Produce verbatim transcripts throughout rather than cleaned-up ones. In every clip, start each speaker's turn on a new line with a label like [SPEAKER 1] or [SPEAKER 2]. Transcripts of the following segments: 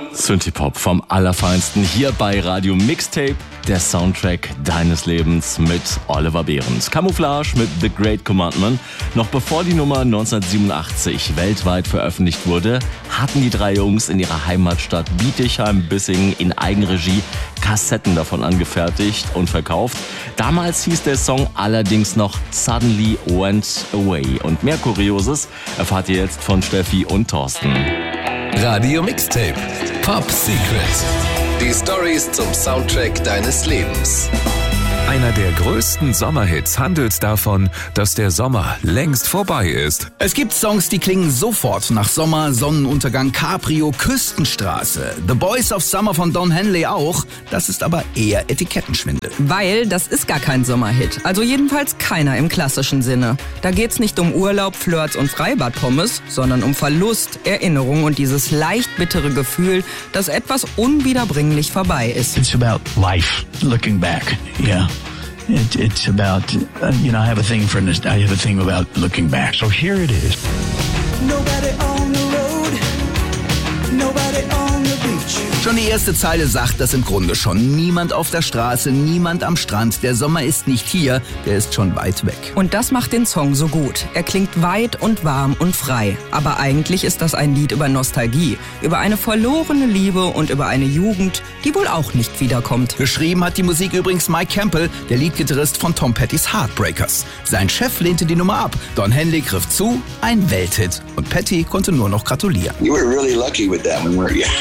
[SPEAKER 1] Synthie-Pop vom Allerfeinsten hier bei Radio Mixtape, der Soundtrack deines Lebens mit Oliver Behrens. Camouflage mit The Great Commandment. Noch bevor die Nummer neunzehnhundertsiebenundachtzig weltweit veröffentlicht wurde, hatten die drei Jungs in ihrer Heimatstadt Bietigheim-Bissingen in Eigenregie Kassetten davon angefertigt und verkauft. Damals hieß der Song allerdings noch Suddenly Went Away. Und mehr Kurioses erfahrt ihr jetzt von Steffi und Thorsten.
[SPEAKER 2] Radio Mixtape Pop Secret. Die Storys zum Soundtrack deines Lebens. Einer der größten Sommerhits handelt davon, dass der Sommer längst vorbei ist.
[SPEAKER 3] Es gibt Songs, die klingen sofort nach Sommer, Sonnenuntergang, Cabrio, Küstenstraße. The Boys of Summer von Don Henley auch. Das ist aber eher Etikettenschwindel.
[SPEAKER 4] Weil das ist gar kein Sommerhit. Also jedenfalls keiner im klassischen Sinne. Da geht's nicht um Urlaub, Flirts und Freibadpommes, sondern um Verlust, Erinnerung und dieses leicht bittere Gefühl, dass etwas unwiederbringlich vorbei ist.
[SPEAKER 5] It's about life, looking back, yeah. It, it's about, uh, you know, I have a thing for, I have a thing about looking back. So here it is.
[SPEAKER 3] Nobody on the road, nobody on the beach. Schon die erste Zeile sagt das im Grunde schon. Niemand auf der Straße, niemand am Strand. Der Sommer ist nicht hier, der ist schon weit weg.
[SPEAKER 4] Und das macht den Song so gut. Er klingt weit und warm und frei. Aber eigentlich ist das ein Lied über Nostalgie, über eine verlorene Liebe und über eine Jugend, die wohl auch nicht wiederkommt.
[SPEAKER 3] Geschrieben hat die Musik übrigens Mike Campbell, der Leadgitarrist von Tom Pettys Heartbreakers. Sein Chef lehnte die Nummer ab. Don Henley griff zu, ein Welthit. Und Petty konnte nur noch gratulieren.
[SPEAKER 6] You were really lucky with that one, weren't you?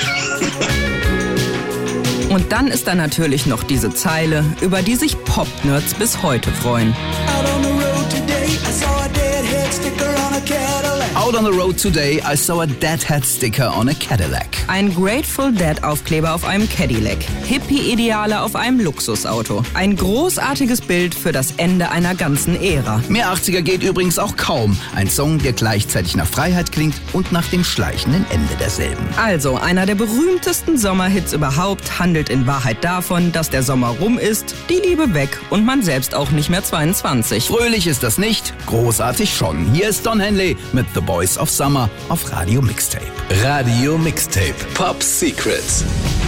[SPEAKER 4] Und dann ist da natürlich noch diese Zeile, über die sich Pop-Nerds bis heute freuen.
[SPEAKER 3] Out on the road today, I saw a Deadhead sticker on a Cadillac.
[SPEAKER 4] Ein Grateful Dead Aufkleber auf einem Cadillac. Hippie-Ideale auf einem Luxusauto. Ein großartiges Bild für das Ende einer ganzen Ära.
[SPEAKER 3] Mehr achtziger geht übrigens auch kaum. Ein Song, der gleichzeitig nach Freiheit klingt und nach dem schleichenden Ende derselben.
[SPEAKER 4] Also, einer der berühmtesten Sommerhits überhaupt handelt in Wahrheit davon, dass der Sommer rum ist, die Liebe weg und man selbst auch nicht mehr zweiundzwanzig.
[SPEAKER 3] Fröhlich ist das nicht, großartig schon. Hier ist Don Henley mit The Boys of Summer auf Radio Mixtape.
[SPEAKER 2] Radio Mixtape Pop Secrets.